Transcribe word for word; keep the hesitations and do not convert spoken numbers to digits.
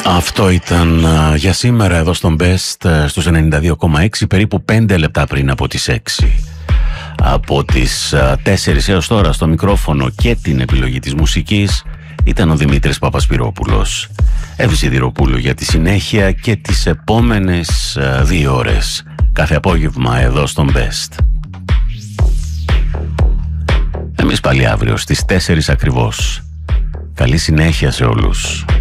Αυτό ήταν uh, για σήμερα εδώ στον Best uh, στους ενενήντα δύο κόμμα έξι, περίπου πέντε λεπτά πριν από τις έξι. Από τις uh, τέσσερις έως τώρα στο μικρόφωνο και την επιλογή της μουσικής ήταν ο Δημήτρης Παπασπυρόπουλος. Εύη Σιδηροπούλου για τη συνέχεια και τις επόμενες uh, δύο ώρες κάθε απόγευμα εδώ στον Best. Εμείς πάλι αύριο στις τέσσερις ακριβώς. Καλή συνέχεια σε όλους.